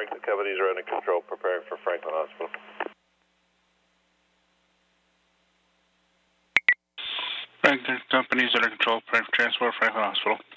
Franklin companies are under control, preparing for Franklin Hospital. Franklin companies under control, preparing for transport, Franklin Hospital.